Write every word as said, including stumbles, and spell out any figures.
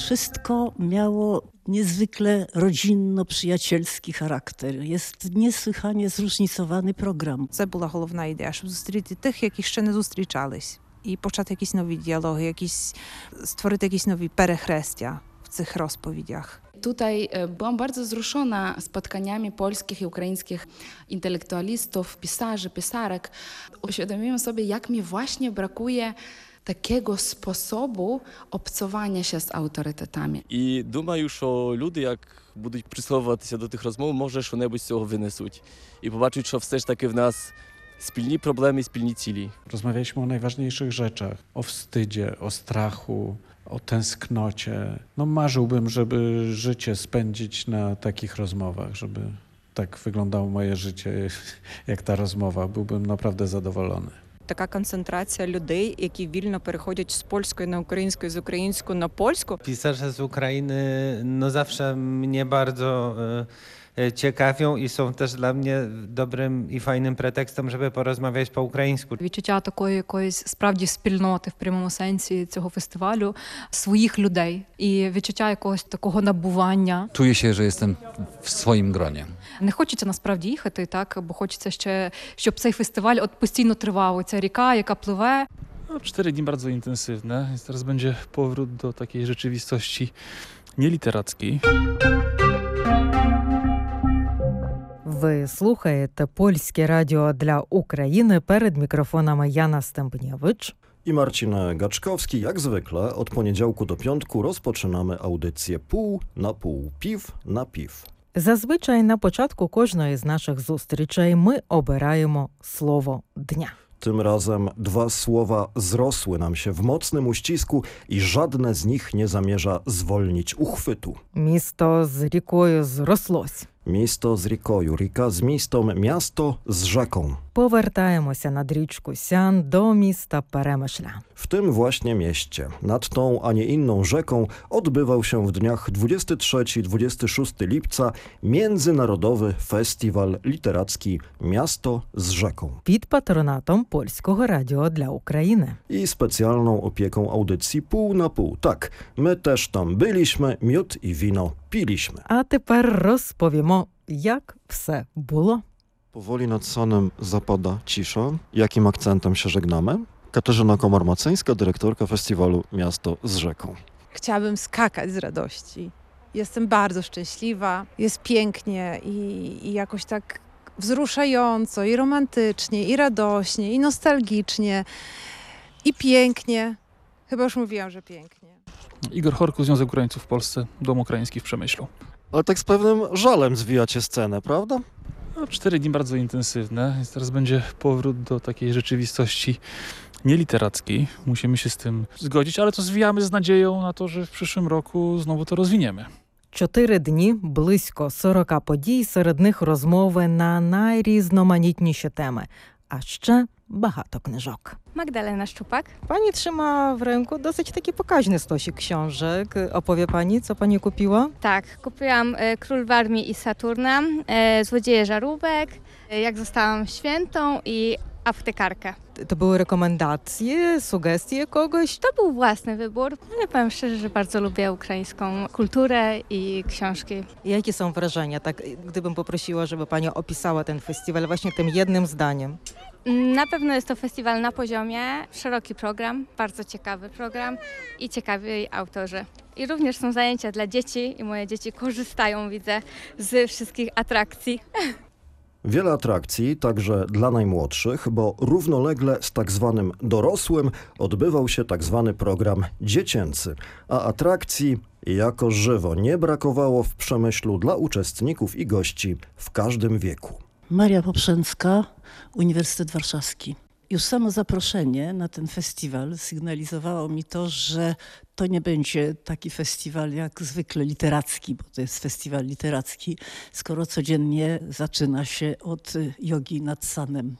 wszystko miało niezwykle rodzinno-przyjacielski charakter. Jest niesłychanie zróżnicowany program. Це була головна ідея, щоб зустріти тих, які ще не зустрічались. І почати якісь нові діалоги, якісь, stworzyć jakieś nowe перехрестя w tych rozpowiedziach. Tutaj byłam bardzo wzruszona spotkaniami polskich i ukraińskich intelektualistów, pisarzy, pisarek. Uświadomiłam sobie, jak mi właśnie brakuje takiego sposobu obcowania się z autorytetami. І думаю, що люди, як будуть прислуховуватися до тих розмов, може, що-небудь з цього винесуть. І побачать, що все ж таки в нас spilni problemy, spilni cili. Rozmawialiśmy o najważniejszych rzeczach, o wstydzie, o strachu, o tęsknocie. No marzyłbym, żeby życie spędzić na takich rozmowach, żeby tak wyglądało moje życie, jak ta rozmowa. Byłbym naprawdę zadowolony. Така концентрація людей, які вільно переходять з польської на українську, з української на польську. Pisarze z Ukrainy no zawsze mnie bardzo e, ciekawią i są też dla mnie dobrym i fajnym pretekstem, żeby porozmawiać po ukraińsku. Відчуття такої якоїсь справді спільноти в прямому сенсі цього фестивалю, своїх людей і відчуття якогось такого набування. Czuję się, że jestem w swoim gronie. Не хочеться насправді їхати, так, бо хочеться ще, щоб цей фестиваль от постійно тривав. Ця ріка, яка пливе. No, cztery dni bardzo intensywne, więc teraz będzie powrót do takiej rzeczywistości nieliterackiej. Ви слухаєте Польське радіо для України. Перед мікрофонами Jana Stępniewicz i Marcin Gaczkowski. Jak zwykle od poniedziałku do piątku rozpoczynamy audycję pół na pół, piw na piw. Зазвичай на початку кожної з наших зустрічей ми обираємо слово дня. Tym razem dwa słowa zrosły nam się w mocnym uścisku i żadne z nich nie zamierza zwolnić uchwytu. Місто з рікою зрослось. Місто з рікою, ріка з містом, miasto z rzeką. Повертаємося над річку Сян до міста Перемишля. W tym właśnie mieście, nad tą, a nie inną rzeką, odbywał się w dniach dwudziestego trzeciego do dwudziestego szóstego lipca Międzynarodowy Festiwal Literacki Miasto z rzeką. Під патронатом Польського радіо для України. I specjalną opieką audycji pół na pół. Tak, my też tam byliśmy, miód i wino piliśmy. А тепер розповімо, як все було. Powoli nad Sanem zapada cisza. Jakim akcentem się żegnamy? Katarzyna Komar-Maceńska, dyrektorka festiwalu Miasto z rzeką. Chciałabym skakać z radości. Jestem bardzo szczęśliwa, jest pięknie i, i jakoś tak wzruszająco, i romantycznie, i radośnie, i nostalgicznie, i pięknie. Chyba już mówiłam, że pięknie. Igor Horku, Związek Ukraińców w Polsce, Dom Ukraiński w Przemyślu. Ale tak z pewnym żalem zwijacie scenę, prawda? No, cztery dni bardzo intensywne, więc teraz będzie powrót do takiej rzeczywistości nieliterackiej. Musimy się z tym zgodzić, ale to zwijamy z nadzieją na to, że w przyszłym roku znowu to rozwiniemy. Чотири дні, близько сорока подій, серед них розмови на найрізноманітніші теми, а ще багато книжок. Magdalena Szczupak. Pani trzyma w ręku dosyć taki pokaźny stosik książek. Opowie pani, co pani kupiła? Tak, kupiłam e, Król Warmii i Saturna, e, Złodzieje Żarówek, e, Jak zostałam świętą i Aptekarkę. To były rekomendacje, sugestie kogoś? To był własny wybór, ale powiem szczerze, że bardzo lubię ukraińską kulturę i książki. Jakie są wrażenia, tak, gdybym poprosiła, żeby pani opisała ten festiwal właśnie tym jednym zdaniem? Na pewno jest to festiwal na poziomie, szeroki program, bardzo ciekawy program i ciekawi autorzy. I również są zajęcia dla dzieci i moje dzieci korzystają, widzę, z wszystkich atrakcji. Wiele atrakcji, także dla najmłodszych, bo równolegle z tak zwanym dorosłym odbywał się tak zwany program dziecięcy, a atrakcji jako żywo nie brakowało w Przemyślu dla uczestników i gości w każdym wieku. Maria Poprzęcka, Uniwersytet Warszawski. Już samo zaproszenie na ten festiwal sygnalizowało mi to, że to nie będzie taki festiwal jak zwykle literacki, bo to jest festiwal literacki, skoro codziennie zaczyna się od jogi nad Sanem.